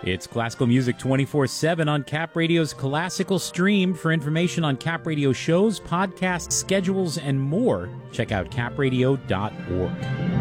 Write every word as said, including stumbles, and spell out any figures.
It's classical music twenty-four seven on Cap Radio's classical stream. For information on Cap Radio shows, podcasts, schedules, and more, check out cap radio dot org.